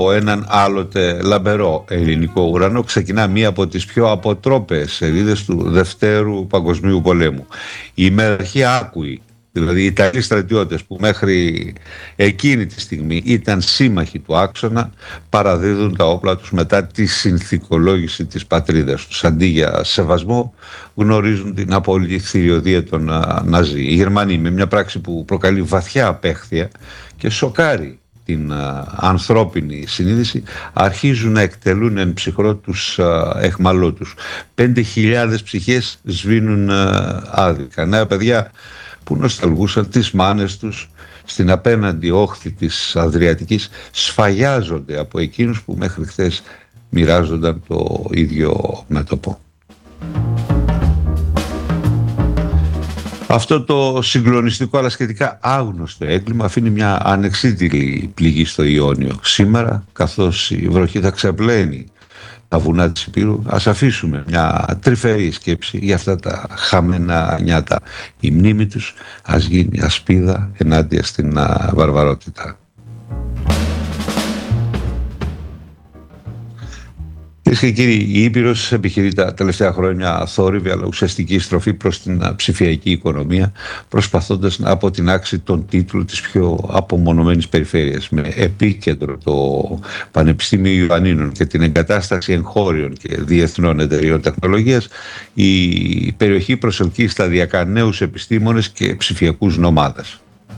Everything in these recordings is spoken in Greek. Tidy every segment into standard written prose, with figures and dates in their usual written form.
έναν άλλοτε λαμπερό ελληνικό ουρανό ξεκινά μία από τις πιο αποτρόπαιες σελίδες του Δευτέρου Παγκοσμίου Πολέμου. Η ημεραρχία άκουη, δηλαδή οι Ιταλοί στρατιώτες που μέχρι εκείνη τη στιγμή ήταν σύμμαχοι του άξονα, παραδίδουν τα όπλα τους μετά τη συνθηκολόγηση της πατρίδας τους. Αντί για σεβασμό γνωρίζουν την απόλυτη θηριωδία των Ναζί. Οι Γερμανοί, με μια πράξη που προκαλεί βαθιά απέχθεια και σοκάρει την ανθρώπινη συνείδηση, αρχίζουν να εκτελούν εν ψυχρό τους εχμαλώτους. 5.000 ψυχές σβήνουν άδικα. Νέα παιδιά που νοσταλγούσαν τις μάνες τους στην απέναντι όχθη της Αδριατικής σφαγιάζονται από εκείνους που μέχρι χθες μοιράζονταν το ίδιο μέτωπο. Αυτό το συγκλονιστικό αλλά σχετικά άγνωστο έγκλημα αφήνει μια ανεξίτηλη πληγή στο Ιόνιο. Σήμερα, καθώς η βροχή θα ξεπλένει τα βουνά της Υπήρου, ας αφήσουμε μια τρυφερή σκέψη για αυτά τα χαμένα νιάτα. Η μνήμη τους ας γίνει ασπίδα ενάντια στην βαρβαρότητα. Κυρίες και κύριοι, η Ήπειρος επιχειρεί τα τελευταία χρόνια θόρυβη αλλά ουσιαστική στροφή προς την ψηφιακή οικονομία, προσπαθώντας να αποτινάξει τον τίτλο της πιο απομονωμένης περιφέρειας, με επίκεντρο το Πανεπιστήμιο Ιωαννίνων και την εγκατάσταση εγχώριων και διεθνών εταιριών τεχνολογίας. Η περιοχή προσελκύει σταδιακά νέους επιστήμονες και ψηφιακούς νομάδες.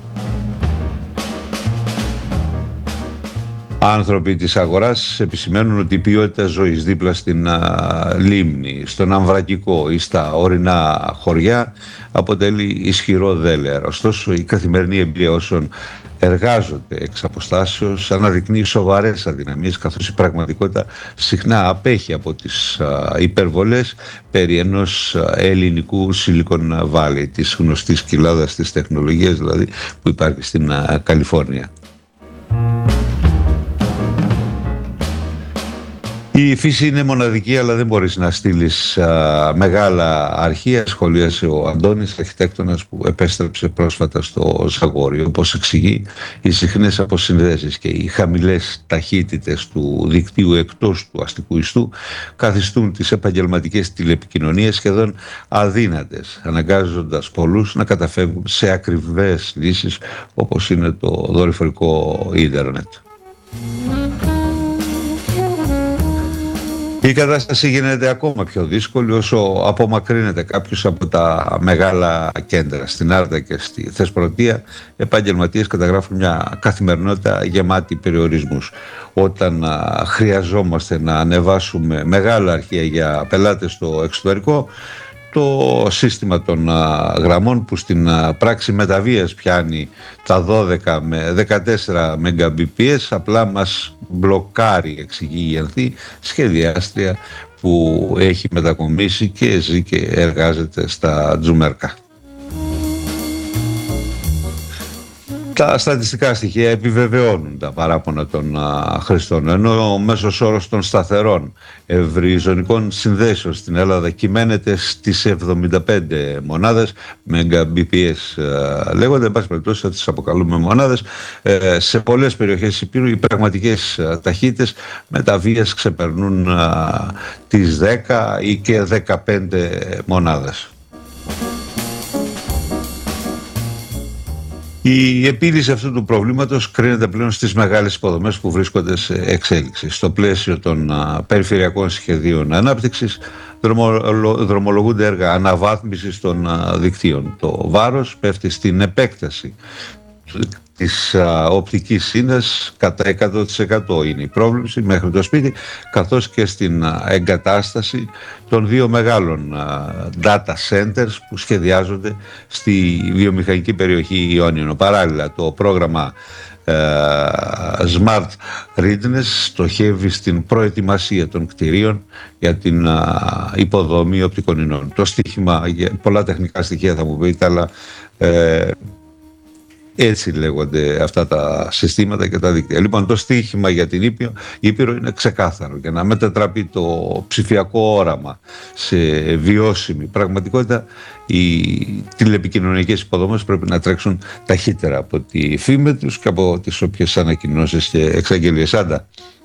Άνθρωποι της αγοράς επισημαίνουν ότι η ποιότητα ζωής δίπλα στην λίμνη, στον Αμβρακικό ή στα ορεινά χωριά αποτελεί ισχυρό δέλεαρ. Ωστόσο, η καθημερινή εμπειρία όσων εργάζονται εξ αποστάσεως αναδεικνύει σοβαρές αδυναμίες, καθώς η πραγματικότητα συχνά απέχει από τις υπερβολές περί ενός ελληνικού Silicon Valley, της γνωστής κοιλάδας της τεχνολογίας δηλαδή που υπάρχει στην Καλιφόρνια. Η φύση είναι μοναδική, αλλά δεν μπορείς να στείλεις μεγάλα αρχεία, σχολίασε ο Αντώνης, αρχιτέκτονας που επέστρεψε πρόσφατα στο Ζαγόριο. Όπως εξηγεί, οι συχνές αποσυνδέσεις και οι χαμηλές ταχύτητες του δικτύου εκτός του αστικού ιστού καθιστούν τις επαγγελματικές τηλεπικοινωνίες σχεδόν αδύνατες, αναγκάζοντας πολλούς να καταφεύγουν σε ακριβές λύσεις όπως είναι το δορυφορικό ίντερνετ. Η κατάσταση γίνεται ακόμα πιο δύσκολη όσο απομακρύνεται κάποιος από τα μεγάλα κέντρα. Στην Άρτα και στη Θεσπρωτεία, επαγγελματίες καταγράφουν μια καθημερινότητα γεμάτη περιορισμούς. Όταν χρειαζόμαστε να ανεβάσουμε μεγάλα αρχεία για πελάτες στο εξωτερικό, το σύστημα των γραμμών που στην πράξη μεταβίας πιάνει τα 12 με 14 Mbps απλά μας μπλοκάρει, εξηγεί η Ανθή, σχεδιάστρια που έχει μετακομίσει και ζει και εργάζεται στα Τζουμέρκα. Τα στατιστικά στοιχεία επιβεβαιώνουν τα παράπονα των χρηστών, ενώ ο μέσος όρος των σταθερών ευρυζωνικών συνδέσεων στην Ελλάδα κυμαίνεται στις 75 μονάδες Mbps, λέγονται, εν πάση περιπτώσει θα τις αποκαλούμε μονάδες. Σε πολλές περιοχές Υπήρου οι πραγματικές ταχύτητες μεταβίας ξεπερνούν τις 10 ή και 15 μονάδες. Η επίλυση αυτού του προβλήματος κρίνεται πλέον στις μεγάλες υποδομές που βρίσκονται σε εξέλιξη. Στο πλαίσιο των περιφερειακών σχεδίων ανάπτυξης δρομολογούνται έργα αναβάθμισης των δικτύων. Το βάρος πέφτει στην επέκταση της οπτικής σύνδεσης κατά 100% είναι η πρόβλεψη μέχρι το σπίτι, καθώς και στην εγκατάσταση των δύο μεγάλων data centers που σχεδιάζονται στη βιομηχανική περιοχή Ιόνιο. Παράλληλα, το πρόγραμμα Smart Readiness στοχεύει στην προετοιμασία των κτηρίων για την υποδομή οπτικών ινών. Το στοίχημα, πολλά τεχνικά στοιχεία θα μου πείτε, αλλά Έτσι λέγονται αυτά τα συστήματα και τα δίκτυα. Λοιπόν, το στίχημα για την Ήπειρο είναι ξεκάθαρο. Για να μετατραπεί το ψηφιακό όραμα σε βιώσιμη πραγματικότητα, οι τηλεπικοινωνιακές υποδομές πρέπει να τρέξουν ταχύτερα από τη φήμη τους και από τις όποιες ανακοινώσεις και εξαγγελίες. Άντα.